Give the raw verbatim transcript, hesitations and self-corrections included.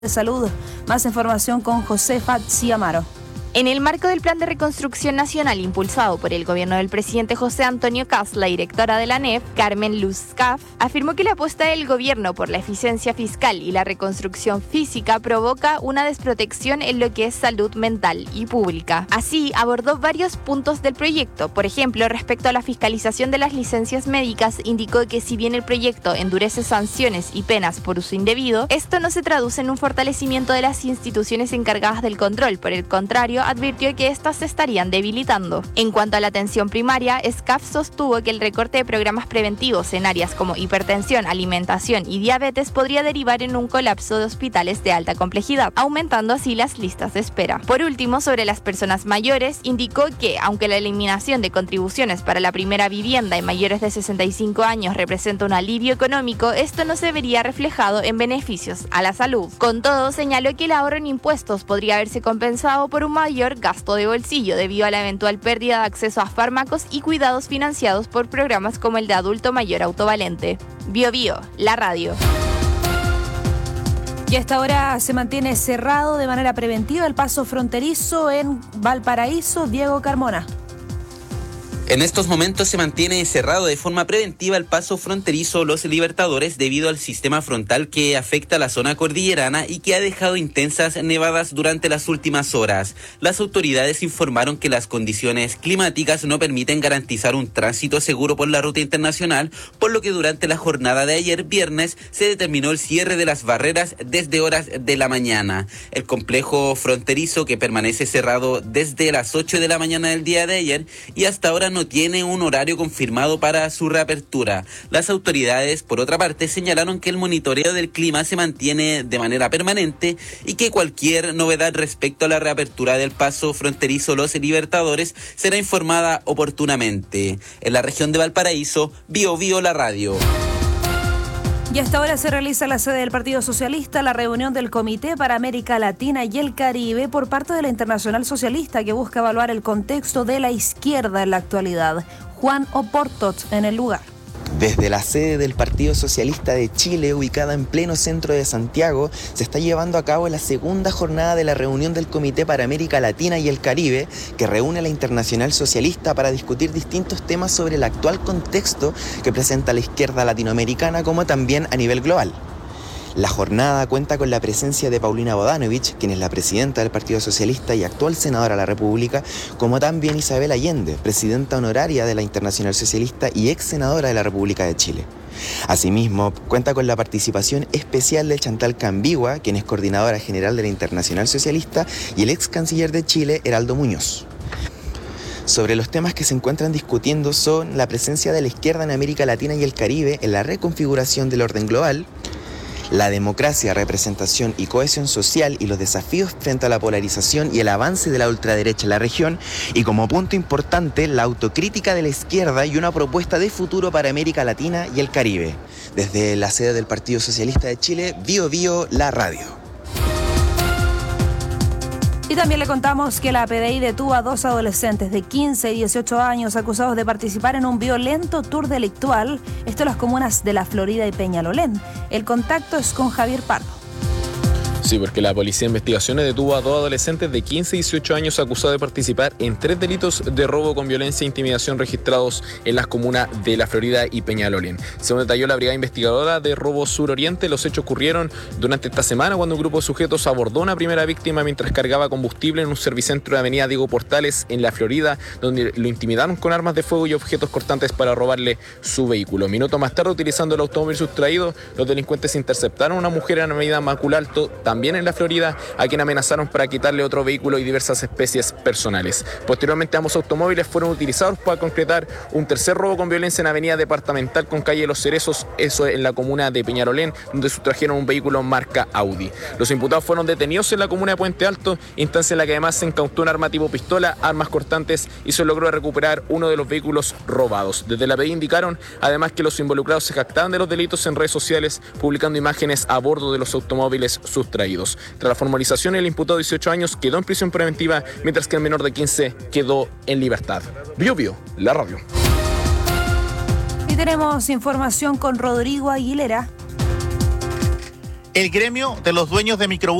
de Salud. Más información con Josefa Ciamaro. En el marco del Plan de Reconstrucción Nacional impulsado por el gobierno del presidente José Antonio Kast, la directora de la N E F, Carmen Luz Caf, afirmó que la apuesta del gobierno por la eficiencia fiscal y la reconstrucción física provoca una desprotección en lo que es salud mental y pública. Así, abordó varios puntos del proyecto. Por ejemplo, respecto a la fiscalización de las licencias médicas, indicó que si bien el proyecto endurece sanciones y penas por uso indebido, esto no se traduce en un fortalecimiento de las instituciones encargadas del control. Por el contrario, advirtió que éstas se estarían debilitando. En cuanto a la atención primaria, Scaf sostuvo que el recorte de programas preventivos en áreas como hipertensión, alimentación y diabetes podría derivar en un colapso de hospitales de alta complejidad, aumentando así las listas de espera. Por último, sobre las personas mayores, indicó que, aunque la eliminación de contribuciones para la primera vivienda en mayores de sesenta y cinco años representa un alivio económico, esto no se vería reflejado en beneficios a la salud. Con todo, señaló que el ahorro en impuestos podría haberse compensado por un mayor gasto de bolsillo debido a la eventual pérdida de acceso a fármacos y cuidados financiados por programas como el de adulto mayor autovalente. Bio Bio, la radio. Y a esta hora se mantiene cerrado de manera preventiva el paso fronterizo en Valparaíso. Diego Carmona. En estos momentos se mantiene cerrado de forma preventiva el paso fronterizo Los Libertadores debido al sistema frontal que afecta a la zona cordillerana y que ha dejado intensas nevadas durante las últimas horas. Las autoridades informaron que las condiciones climáticas no permiten garantizar un tránsito seguro por la ruta internacional, por lo que durante la jornada de ayer viernes se determinó el cierre de las barreras desde horas de la mañana. El complejo fronterizo, que permanece cerrado desde las ocho de la mañana del día de ayer y hasta ahora no tiene un horario confirmado para su reapertura. Las autoridades, por otra parte, señalaron que el monitoreo del clima se mantiene de manera permanente y que cualquier novedad respecto a la reapertura del paso fronterizo Los Libertadores será informada oportunamente. En la región de Valparaíso, Bio Bio, la radio. Y a esta hora se realiza en la sede del Partido Socialista la reunión del Comité para América Latina y el Caribe por parte de la Internacional Socialista, que busca evaluar el contexto de la izquierda en la actualidad. Juan Oportot en el lugar. Desde la sede del Partido Socialista de Chile, ubicada en pleno centro de Santiago, se está llevando a cabo la segunda jornada de la reunión del Comité para América Latina y el Caribe, que reúne a la Internacional Socialista para discutir distintos temas sobre el actual contexto que presenta la izquierda latinoamericana, como también a nivel global. La jornada cuenta con la presencia de Paulina Bodanovich, quien es la presidenta del Partido Socialista y actual senadora de la República, como también Isabel Allende, presidenta honoraria de la Internacional Socialista y ex senadora de la República de Chile. Asimismo, cuenta con la participación especial de Chantal Cambigua, quien es coordinadora general de la Internacional Socialista, y el ex canciller de Chile, Heraldo Muñoz. Sobre los temas que se encuentran discutiendo son la presencia de la izquierda en América Latina y el Caribe en la reconfiguración del orden global, la democracia, representación y cohesión social y los desafíos frente a la polarización y el avance de la ultraderecha en la región, y como punto importante, la autocrítica de la izquierda y una propuesta de futuro para América Latina y el Caribe. Desde la sede del Partido Socialista de Chile, Bio Bio, la radio. Y también le contamos que la P D I detuvo a dos adolescentes de quince y dieciocho años acusados de participar en un violento tour delictual, esto en las comunas de La Florida y Peñalolén. El contacto es con Javier Pardo. Sí, porque la Policía de Investigaciones detuvo a dos adolescentes de quince y dieciocho años acusados de participar en tres delitos de robo con violencia e intimidación registrados en las comunas de La Florida y Peñalolén. Según detalló la Brigada Investigadora de Robo Suroriente, los hechos ocurrieron durante esta semana cuando un grupo de sujetos abordó a una primera víctima mientras cargaba combustible en un servicentro de Avenida Diego Portales en La Florida, donde lo intimidaron con armas de fuego y objetos cortantes para robarle su vehículo. Minutos más tarde, utilizando el automóvil sustraído, los delincuentes interceptaron a una mujer en Avenida Maculalto, también en La Florida, a quien amenazaron para quitarle otro vehículo y diversas especies personales. Posteriormente, ambos automóviles fueron utilizados para concretar un tercer robo con violencia en Avenida Departamental con calle Los Cerezos, eso en la comuna de Peñalolén, donde sustrajeron un vehículo marca Audi. Los imputados fueron detenidos en la comuna de Puente Alto, instancia en la que además se incautó un arma tipo pistola, armas cortantes y se logró recuperar uno de los vehículos robados. Desde la P D I indicaron además que los involucrados se jactaban de los delitos en redes sociales, publicando imágenes a bordo de los automóviles sustraídos. Tras la formalización, el imputado de dieciocho años quedó en prisión preventiva, mientras que el menor de quince quedó en libertad. Bio Bio, la radio. Y tenemos información con Rodrigo Aguilera. El gremio de los dueños de microbuses